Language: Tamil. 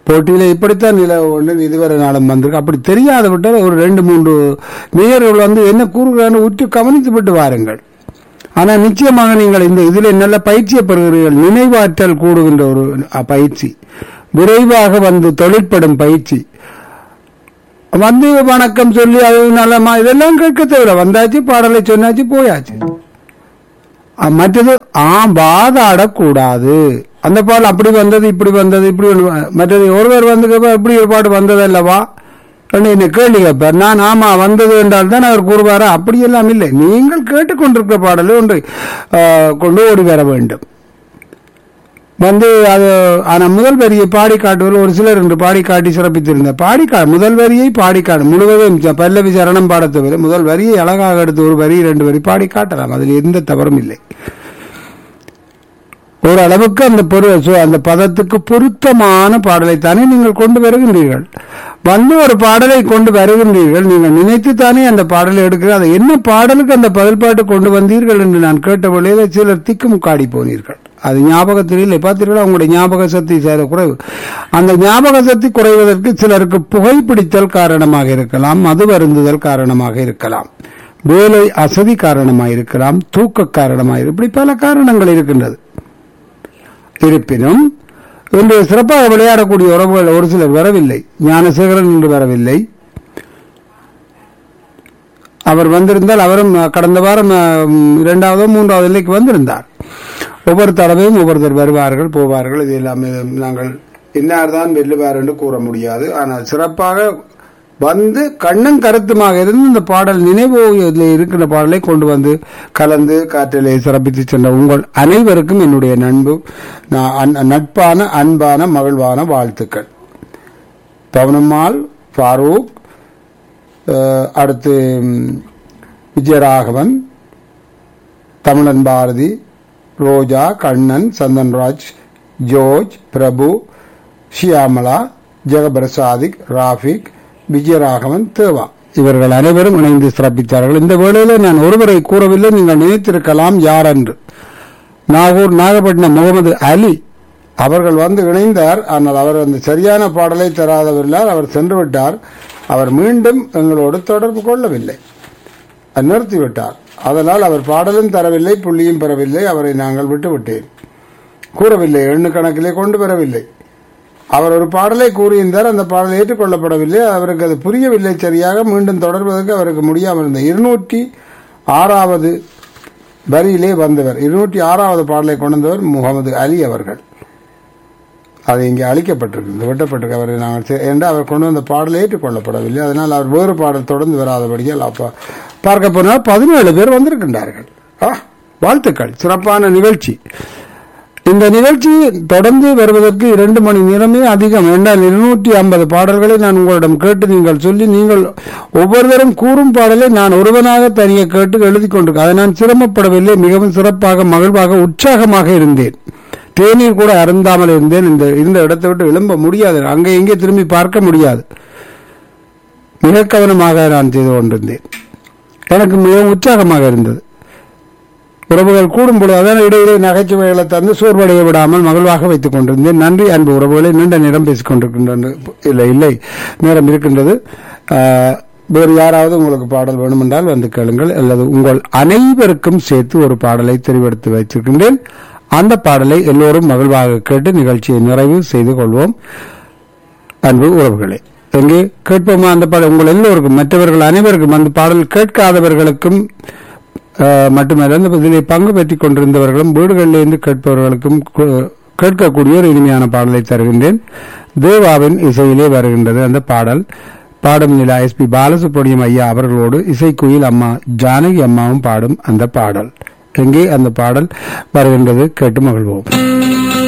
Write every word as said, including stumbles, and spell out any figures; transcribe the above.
போட்டியில இப்படித்தான் நில ஒன்று இதுவரை நாளும் வந்திருக்கு. அப்படி தெரியாத விட்டால் ஒரு ரெண்டு மூன்று நேயர்கள் வந்து என்ன கூறுகிறான்னு உற்று கவனித்து விட்டு வாருங்கள். ஆனா நிச்சயமாக நீங்கள் இந்த இதில் நல்ல பயிற்சியை பெறுகிறீர்கள். நினைவாற்றல் கூடுகின்ற ஒரு பயிற்சி, விரைவாக வந்து தொழிற்படும் பயிற்சி. வந்து வணக்கம் சொல்லி அது நல்லமா இதெல்லாம் கேட்க தேவையில்ல. வந்தாச்சு, பாடலை சொன்னாச்சு, போயாச்சு. மற்றது ஆ வாதாடக்கூடாது. அந்த பாடல் அப்படி வந்தது இப்படி வந்தது இப்படி மற்றது ஒருவர் வந்து இப்படி ஒரு பாடு வந்தது அல்லவா என்ன கேள்வி கேட்பார். நான் ஆமா வந்தது என்றால் தான் அவர் கூறுவாரா? அப்படியெல்லாம் இல்லை. நீங்கள் கேட்டுக்கொண்டிருக்கிற பாடலை ஒன்று கொண்டு ஓடி வர வேண்டும். வந்து அது ஆனா முதல் வரியை பாடி காட்டுவதில் ஒரு சிலர் என்று பாடி காட்டி சிறப்பித்திருந்த பாடி கா முதல் வரியை பாடி காட்டு முழுவதும் பல்லவி சரணம் பாடத்தவிர முதல் வரியை அழகாக எடுத்து ஒரு வரி ரெண்டு வரி பாடி காட்டலாம். அதில் எந்த தவறும் இல்லை. ஓரளவுக்கு அந்த பொருள் அந்த பதத்துக்கு பொருத்தமான பாடலைத்தானே நீங்கள் கொண்டு வருகின்றீர்கள். வந்து ஒரு பாடலை கொண்டு வருகின்றீர்கள், நீங்கள் நினைத்துத்தானே அந்த பாடலை எடுக்கிற அதை என்ன பாடலுக்கு அந்த பதில் பாட்டு கொண்டு வந்தீர்கள் என்று நான் கேட்ட வழியில சிலர் திக்கும் காடி போனீர்கள். அது ஞாபகத்தில் இல்லை. பார்த்தீர்களா, உங்களுடைய ஞாபக சக்தி சேர குறைவு. அந்த ஞாபக சக்தி குறைவதற்கு சிலருக்கு புகைப்பிடித்தல் காரணமாக இருக்கலாம், மது வருந்துதல் காரணமாக இருக்கலாம், வேலை அசதி காரணமாக இருக்கலாம், தூக்க காரணமாக இப்படி பல காரணங்கள் இருக்கின்றது. இருப்பினும் இன்று சிறப்பாக விளையாடக்கூடிய உறவுகள் ஒரு சிலர் வரவில்லை. ஞானசேகரன் இன்று வரவில்லை. அவர் வந்திருந்தால் அவரும் கடந்த வாரம் இரண்டாவதோ மூன்றாவது நிலைக்கு வந்திருந்தார். ஒவ்வொரு தடவையும் ஒவ்வொருத்தர் வருவார்கள் போவார்கள். இது எல்லாமே நாங்கள் இன்னார்தான் வெல்லுவார் என்று கூற முடியாது. ஆனால் சிறப்பாக வந்து கண்ணன் கருத்துமாக இருந்து இந்த பாடல் நினைவு இருக்கிற பாடலை கொண்டு வந்து கலந்து காற்றிலே சிறப்பித்து சென்ற உங்கள் அனைவருக்கும் என்னுடைய நண்பு நட்பான அன்பான மகிழ்வான வாழ்த்துக்கள். பவனம்மாள், ஃபாரூக், அடுத்து விஜயராகவன், தமிழன் பாரதி, ரோஜா, கண்ணன், சந்தன்ராஜ், ஜோர்ஜ், பிரபு, ஷியாமலா, ஜெகபர் சாதிக், ராஃபிக், விஜயராகவன், தேவா இவர்கள் அனைவரும் இணைந்து சிறப்பித்தார்கள். இந்த வேளையில நான் ஒருவரை கூறவில்லை, நீங்கள் நினைத்திருக்கலாம் யார் என்று. நாகூர் நாகப்பட்டினம் முகமது அலி அவர்கள் வந்து இணைந்தார். ஆனால் அவர் அந்த சரியான பாடலை தராதவர்களால் அவர் சென்று விட்டார். அவர் மீண்டும் எங்களோடு தொடர்பு கொள்ளவில்லை, நிறுத்திவிட்டார். அதனால் அவர் பாடலும் தரவில்லை, புள்ளியும் பெறவில்லை. அவரை நாங்கள் விட்டுவிட்டேன், கூறவில்லை, எண்ணு கணக்கிலே கொண்டு வரவில்லை. அவர் ஒரு பாடலை கூறியிருந்தார், அந்த பாடலை ஏற்றுக்கொள்ளப்படவில்லை. அவருக்கு அது புரியவில்லை சரியாக. மீண்டும் தொடர்வதற்கு அவருக்கு முடியாமல் இருந்த இருநூற்றி ஆறாவது வரியிலே வந்தவர், இருநூற்றி ஆறாவது பாடலை கொண்டவர் முகமது அலி அவர்கள். அது இங்கே அளிக்கப்பட்டிருக்கு, வெட்டப்பட்டிருக்கு. அவர் நாங்கள் என்று அவர் கொண்டு வந்த பாடலை ஏற்றுக்கொள்ளப்படவில்லை. அதனால் அவர் வேறு பாடல் தொடர்ந்து வராதபடியால் அப்ப பார்க்க போனால் பதினேழு பேர் வந்திருக்கின்றார்கள். வாழ்த்துக்கள், சிறப்பான நிகழ்ச்சி. இந்த நிகழ்ச்சி தொடர்ந்து வருவதற்கு இரண்டு மணி நேரமே அதிகம். என்றால் இருநூற்றி ஐம்பது பாடல்களை நான் உங்களிடம் கேட்டு நீங்கள் சொல்லி நீங்கள் ஒவ்வொருவரும் கூறும் பாடலை நான் ஒருவனாக தனியே கேட்டு எழுதி கொண்டிருக்கேன். அதை நான் சிரமப்படவில்லை, மிகவும் சிறப்பாக மகிழ்வாக உற்சாகமாக இருந்தேன். தேநீர் கூட அருந்தாமல் இருந்தேன். இந்த இருந்த இடத்தை விட்டு எழும்ப முடியாது, அங்கே இங்கே திரும்பி பார்க்க முடியாது. மிக கவனமாக நான் செய்து கொண்டிருந்தேன். எனக்கு மிகவும் உற்சாகமாக இருந்தது. உறவுகள் கூடும் பொழுது அதான் இடையிலே நகைச்சுவைகளை தந்து சோர்வடைய விடாமல் மகிழ்வாக வைத்துக் கொண்டிருந்தேன். நன்றி அன்பு உறவுகளை. நீண்ட நேரம் பேசிக் கொண்டிருக்கின்ற இல்லை இல்லை நேரம் இருக்கின்றது. வேறு யாராவது உங்களுக்கு பாடல் வேணுமென்றால் வந்து கேளுங்கள், அல்லது உங்கள் அனைவருக்கும் சேர்த்து ஒரு பாடலை தெரிவெடுத்து வைத்திருக்கின்றேன். அந்த பாடலை எல்லோரும் மகிழ்வாக கேட்டு நிகழ்ச்சியை நிறைவு செய்து கொள்வோம். அன்பு உறவுகளே, எங்கே கேட்போமா அந்த பாடல்? உங்கள் எல்லோருக்கும், மற்றவர்கள் அனைவருக்கும், அந்த பாடல் கேட்காதவர்களுக்கும் மட்டுமல்ல இதிலே பங்கு பெற்றுக் கொண்டிருந்தவர்களும் வீடுகளிலிருந்து கேட்பவர்களுக்கும் கேட்கக்கூடிய ஒரு இனிமையான பாடலை தருகின்றேன். தேவாவின் இசையிலே வருகின்றது அந்த பாடல். பாடும் நிலா எஸ் பி பாலசுப்ரமணியம் ஐயா அவர்களோடு இசைக்குயில் அம்மா ஜானகி அம்மாவும் பாடும் அந்த பாடல். எங்கே அந்த பாடல் வருகின்றது, கேட்டு மகிழ்வோம்.